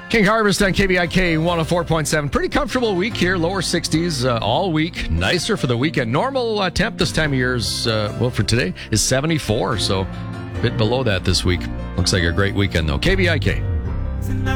King Harvest on KBIK 104.7. Pretty comfortable week here. Lower 60s all week. Nicer for the weekend. Normal temp this time of year is, for today, is 74. So a bit below that this week. Looks like a great weekend, though. KBIK.